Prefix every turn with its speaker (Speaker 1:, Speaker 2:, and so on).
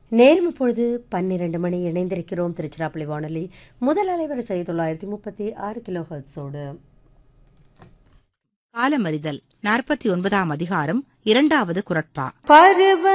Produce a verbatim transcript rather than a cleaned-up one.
Speaker 1: நேரம் இப்பொழுது பன்னிரண்டு மணி. இணைந்திருக்கிறோம் திருச்சிராப்பள்ளி வானொலி முதல் அலைவரிசை தொள்ளாயிரத்தி முப்பத்தி ஆறு கிலோ ஹெர்ட்ஸோடு.
Speaker 2: காலமறிதல் நாற்பத்தி ஒன்பதாம் அதிகாரம் இரண்டாவது குரட்பா.
Speaker 1: பருவ